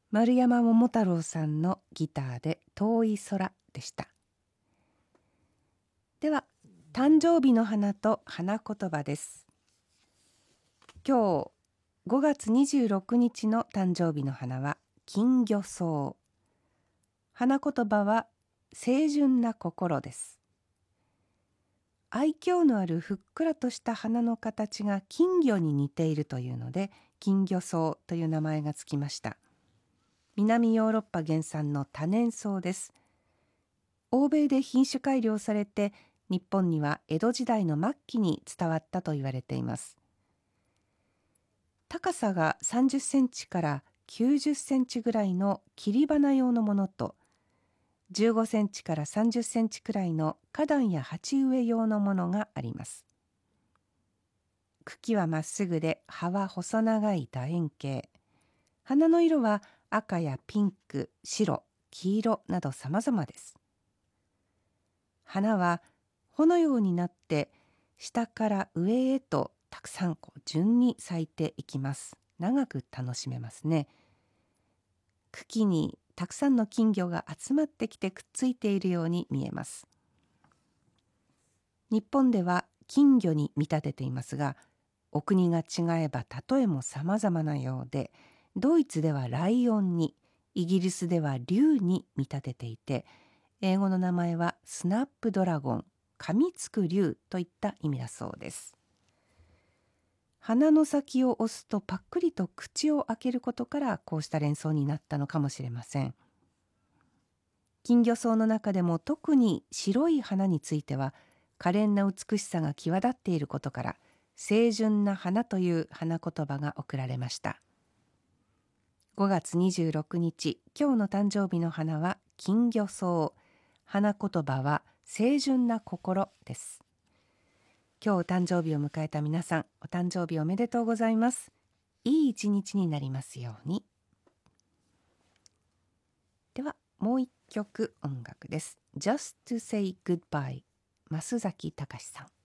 丸山桃太郎さんのギターで遠い空でした。では、誕生日の花と花言葉です。今日5月26日の誕生日の花は金魚草。花言葉は清純な心です。愛嬌のあるふっくらとした花の形が金魚に似ているというので、金魚草という名前がつきました。南ヨーロッパ原産の多年草です。欧米で品種改良されて、日本には江戸時代の末期に伝わったと言われています。高さが30センチから90センチぐらいの切り花用のものと、15センチから30センチくらいの花壇や鉢植え用のものがあります。茎はまっすぐで、葉は細長い楕円形。花の色は赤やピンク、白、黄色など様々です。花は穂のようになって下から上へとたくさん順に咲いていきます。長く楽しめますね。茎にたくさんの金魚が集まってきてくっついているように見えます。日本では金魚に見立てていますが、お国が違えば例えも様々なようで、ドイツではライオンに、イギリスでは竜に見立てていて、英語の名前はスナップドラゴン、噛みつく竜といった意味だそうです。鼻の先を押すとパックリと口を開けることからこうした連想になったのかもしれません。金魚草の中でも特に白い花については可憐な美しさが際立っていることから清純な花という花言葉が贈られました。5月26日、今日の誕生日の花は金魚草。花言葉は清純な心です。今日お誕生日を迎えた皆さん、お誕生日おめでとうございます。いい一日になりますように。ではもう一曲音楽です。Just to say goodbye、増崎隆さん。